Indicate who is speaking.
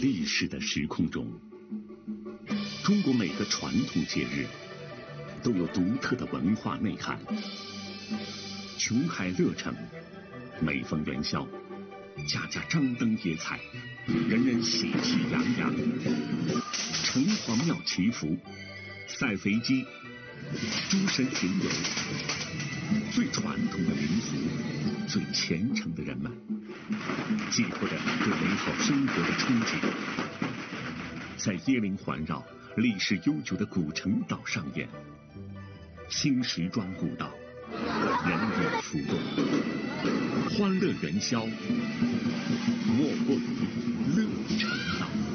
Speaker 1: 历史的时空中，中国每个传统节日都有独特的文化内涵。琼海乐城，每逢元宵，家家张灯结彩，人人喜气洋洋。城隍庙祈福、赛飞机、诸神巡游，最传统的民俗，最虔诚的人们，寄托着对美好生活的憧憬。在椰林环绕、历史悠久的古城岛上演，新石庄古道，人影浮动，欢乐元宵，莫过于乐城岛。